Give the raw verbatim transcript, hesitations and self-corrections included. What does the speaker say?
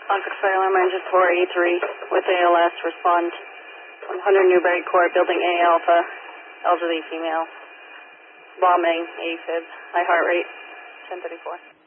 Concord Fire Alarm Engine four A three with A L S, respond one hundred Newbury Court, Building A Alpha, elderly female, bombing, A Fib, high heart rate, ten thirty-four.